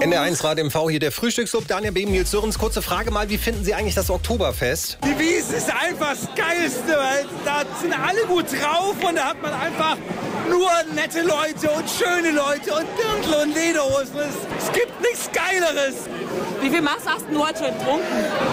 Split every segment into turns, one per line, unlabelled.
NDR1 Radio MV, hier der Frühstücksclub. Daniel Beben, Nils Sörens. Kurze Frage mal, wie finden Sie eigentlich das Oktoberfest?
Die Wiesn ist einfach das Geilste, weil da sind alle gut drauf und da hat man einfach nur nette Leute und schöne Leute und Dirndl und Lederhosen. Es gibt nichts Geileres.
Wie viel Maß hast du heute schon getrunken?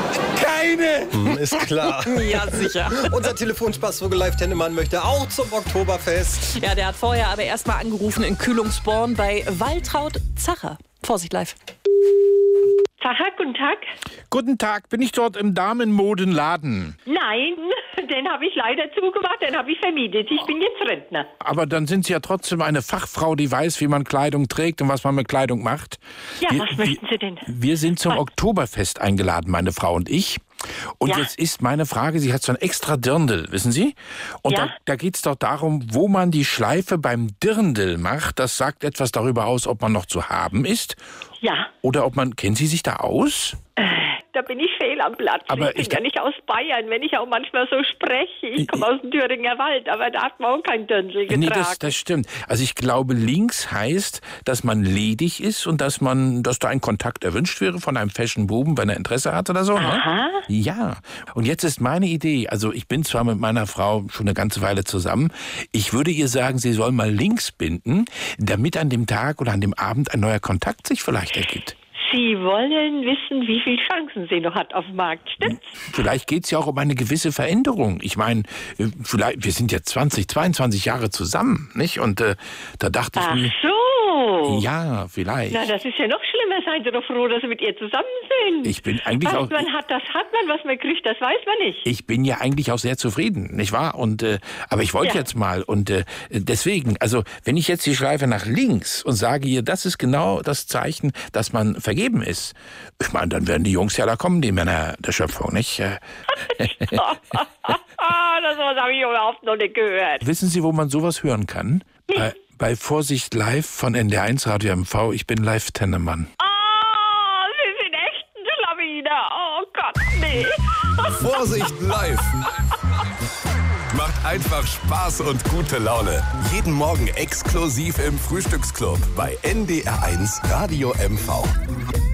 Keine.
Ist klar.
Ja, sicher.
Unser Telefonspaßvogel Live Tennemann möchte auch zum Oktoberfest.
Ja, der hat vorher aber erstmal angerufen in Kühlungsborn bei Waltraud Zacher. Vorsicht live.
Zacher, guten Tag.
Guten Tag, bin ich dort im Damenmodenladen?
Nein, den habe ich leider zugemacht, den habe ich vermietet. Ich bin jetzt Rentner.
Aber dann sind Sie ja trotzdem eine Fachfrau, die weiß, wie man Kleidung trägt und was man mit Kleidung macht.
Ja, was möchten Sie denn?
Wir sind zum Oktoberfest eingeladen, meine Frau und ich. Und
Ja.
jetzt ist meine Frage, sie hat so ein extra Dirndl, wissen Sie? Und
Ja.
da geht es doch darum, wo man die Schleife beim Dirndl macht. Das sagt etwas darüber aus, ob man noch zu haben ist.
Ja,
Oder ob man, kennen Sie sich da aus?
da bin ich fehl am Platz.
Aber
ich bin ja nicht aus Bayern, wenn ich auch manchmal so spreche. Ich komme aus dem Thüringer Wald, aber da hat man auch kein Dirndl getragen.
Nee, das stimmt. Also ich glaube, links heißt, dass man ledig ist und dass da ein Kontakt erwünscht wäre von einem Fashion-Buben, wenn er Interesse hat oder so.
Aha.
Ne? Ja. Und jetzt ist meine Idee, also ich bin zwar mit meiner Frau schon eine ganze Weile zusammen, ich würde ihr sagen, sie soll mal links binden, damit an dem Tag oder an dem Abend ein neuer Kontakt sich vielleicht ergibt.
Sie wollen wissen, wie viele Chancen sie noch hat auf dem Markt, stimmt's?
Vielleicht geht es ja auch um eine gewisse Veränderung. Ich meine, vielleicht, wir sind jetzt 22 Jahre zusammen, nicht? Und da dachte ich
Ach
mir,
so.
ja, vielleicht.
Na, das ist ja noch schlimmer. Seien Sie doch froh, dass Sie mit ihr zusammen sind.
Ich bin eigentlich
was
auch...
man hat, das hat man. Was man kriegt, das weiß man nicht.
Ich bin ja eigentlich auch sehr zufrieden, nicht wahr? Und aber ich wollte
Ja.
jetzt mal und deswegen, also wenn ich jetzt die Schleife nach links und sage ihr, das ist genau das Zeichen, dass man vergeben ist. Ich meine, dann werden die Jungs ja da kommen, die Männer der Schöpfung, nicht?
Das habe ich überhaupt noch nicht gehört.
Wissen Sie, wo man sowas hören kann? Bei Vorsicht Live von NDR1 Radio MV. Ich bin Live Tennemann.
Ah, Sie sind echt ein Schlawiner. Oh Gott, nee.
Vorsicht live! Macht einfach Spaß und gute Laune. Jeden Morgen exklusiv im Frühstücksclub bei NDR1 Radio MV.